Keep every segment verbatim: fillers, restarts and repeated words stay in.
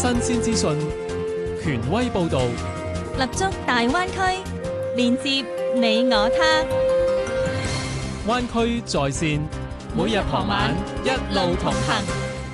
新鮮資訊，權威報導， 立足大灣區，連接你我他。 灣區在線，每日傍晚一路同行。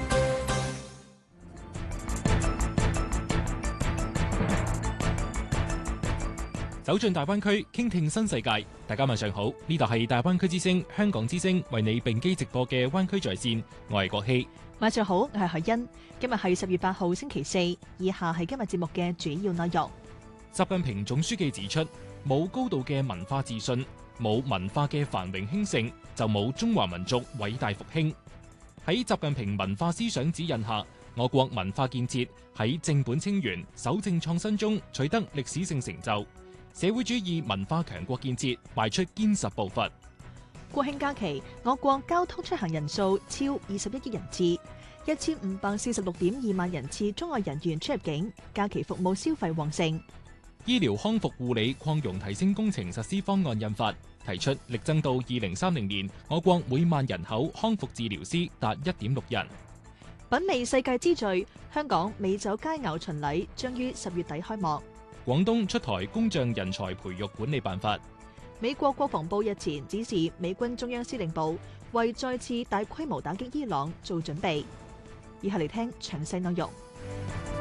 走進大灣區，傾聽新世界。大家晚上好，呢度係大灣區之聲、香港之聲為你並機直播嘅灣區在線，我係國希。 晚上好，我係海欣。今日係十月八號星期四，以下係今日節目嘅主要內容。 習近平總書記指出，冇高度嘅文化自信，冇文化嘅繁榮興盛，就冇中華民族偉大復興。喺習近平文化思想指引下，我國文化建設喺正本清源、守正創新中取得歷史性成就，社會主義文化強國建設邁出堅實步伐。 國慶假期，我國交通出行人數超二十一億人次，一千五百四十六點二萬人次中外人員出入境，假期服務消費旺盛。 醫療康復護理擴容提升工程實施方案印發，提出力爭到二零三零年，我國每萬人口康復治療師達一點六人。 品味世界之最，香港美酒佳肴巡禮將於十月底開幕。 廣東出台工匠人才培育管理辦法。 美國國防部日前指示美軍中央司令部為再次大規模打擊伊朗做準備。以下嚟聽詳細內容。